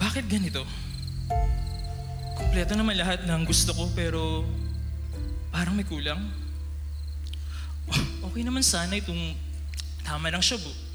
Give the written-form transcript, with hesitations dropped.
Bakit ganito? Kumpleto naman lahat ng gusto ko pero parang may kulang. Okay naman sana itong tama ng shabu.